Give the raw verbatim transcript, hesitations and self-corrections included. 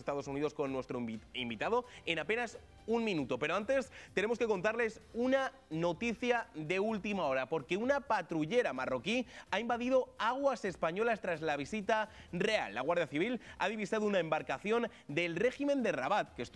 Estados Unidos con nuestro invitado en apenas un minuto. Pero antes tenemos que contarles una noticia de última hora, porque una patrullera marroquí ha invadido aguas españolas tras la visita real. La Guardia Civil ha divisado una embarcación del régimen de Rabat que estuvo